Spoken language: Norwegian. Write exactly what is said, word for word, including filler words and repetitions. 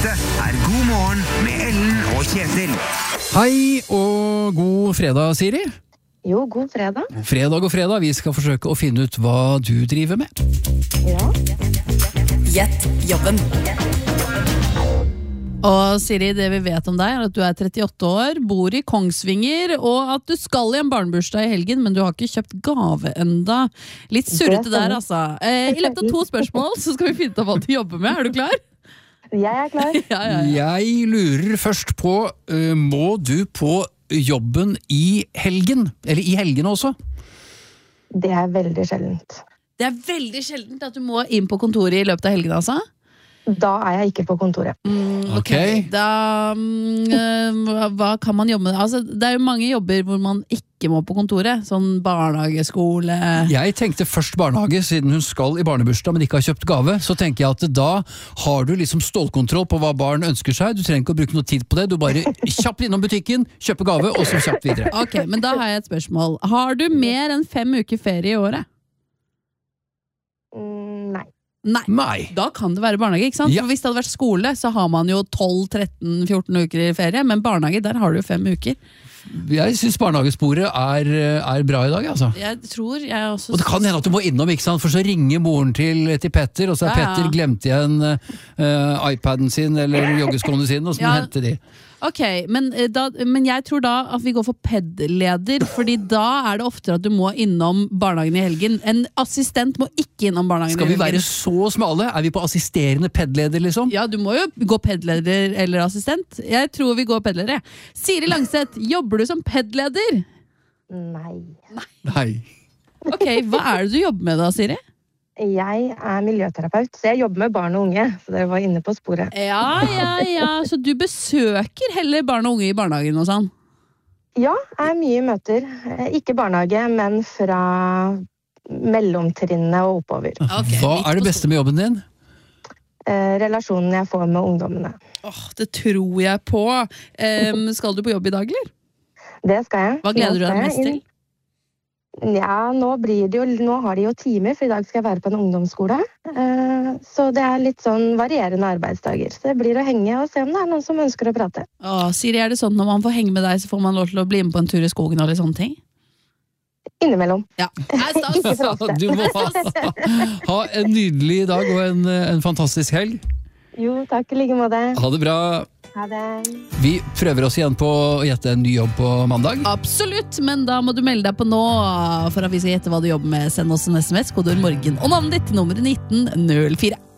Dette er God morgen med Ellen og Kjetil. Hei og god fredag, Siri. Jo, god fredag. Fredag og fredag, vi skal forsøke å finne ut hva du driver med. Ja. Gjett jobben. Og Siri, det vi vet om deg er at du er trettiåtte år, bor i Kongsvinger, og at du skal i en barnebursdag i helgen, men du har ikke kjøpt gave enda. Litt surrete der, altså. Eh, I løpet av to spørsmål så skal vi finne ut av hva du jobber med. Er du klar? Jeg er klar. Ja, ja, ja. Jeg lurer først på, uh, må du på jobben i helgen? Eller i helgen også? Det er veldig sjeldent. Det er veldig sjeldent at du må inn på kontoret i løpet av helgen, altså? Da er jeg ikke på kontoret. Mm, ok, Ok. da mm, hva- hva kan man jobbe med? Altså, det er jo mange jobber hvor man ikke må på kontoret, sånn barnehage, skole. Jeg tenkte først barnehage, siden hun skal i barnebursdag, men ikke har kjøpt gave. Så tenker jeg at da har du liksom stålkontroll på hva barn ønsker seg. Du trenger ikke å bruke noe tid på det. Du bare kjapt innom butikken, kjøpe gave, og så kjapt videre. Ok, men da har jeg et spørsmål. Har du mer enn fem uker ferie i året? Mm, nei. Nei. Nei. Da kan det være barnehage, ikke sant? Ja. For hvis det hadde vært skole, så har man jo tolv, tretten, fjorten uker i ferie, men barnehage, der har du jo fem uker. Jeg synes barnehagesporet er, er bra i dag, altså. Jeg tror jeg også... Og det kan hende at du må innom, ikke sant? For så ringer moren til, til Petter, og så har Ja, ja. Petter glemt igjen uh, iPaden sin eller joggeskoene sine, og så må Ja. han hente de. Ok, men, eh, da, men jeg tror da at vi går for P E D-leder, fordi da er det oftere at du må innom barnehagen i helgen. En assistent må ikke innom barnehagen Skal i vi helgen. være så smale? Er vi på assisterende P E D-leder, liksom? Ja, du må jo gå P E D-leder eller assistent. Jeg tror vi går P E D-ledere. Siri Langseth, jobber du som P E D-leder? Nei. Nei. Ok, hva er det du jobber med da, Siri? Jeg er miljøterapeut, så jeg jobber med barn og unge. Så dere var inne på sporet. Ja, ja, ja, så du besøker heller barn og unge i barnehagen og sånn? Ja, jeg er mye i møter. Eh, Ikke barnehage, men fra mellomtrinnet og oppover. Ok, Hva midt er det på beste med jobben din? Eh, Relasjonen jeg får med ungdommene. Åh, det tror jeg på. Em, skal du på jobb i dag, eller? Det skal jeg. Hva gleder du Nå deg skal mest jeg til? inn- Ja, nå, blir det jo, nå har de jo time, for i dag skal jeg være på en ungdomsskole. Eh, Så det er litt sånn varierende arbeidsdager. Så det blir å henge og se om det er noen som ønsker å prate. Åh, Siri, er det sånn når man får henge med deg, så får man lov til å bli med på en tur i skogen og litt sånne ting? Innimellom. Ja. Nei, stas. Ikke for ofte. Du må ha, ha en nydelig dag og en, en fantastisk helg. Jo, takk i like måte. Ha det bra. Ha det. Vi prøver oss igjen på å gjette en ny jobb på mandag. Absolutt, men da må du melde deg på nå for at vi skal gjette hva du jobber med. Send oss en sms, kodeord morgen og navnet ditt til nummeret nitten null fire.